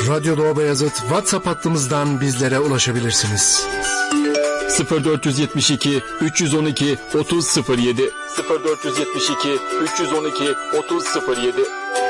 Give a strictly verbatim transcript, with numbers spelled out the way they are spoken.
Radyo Doğu Beyazıt WhatsApp hattımızdan bizlere ulaşabilirsiniz. sıfır dört yetmiş iki üç yüz on iki otuz sıfır yedi sıfır dört yetmiş iki üç yüz on iki otuz sıfır yedi